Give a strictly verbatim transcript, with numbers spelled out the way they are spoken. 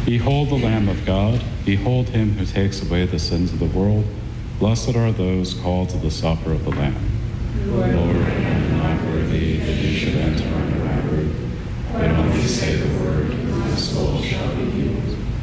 Behold the Lamb of God. Behold him who takes away the sins of the world. Blessed are those called to the supper of the Lamb. Lord, I am not worthy that you should enter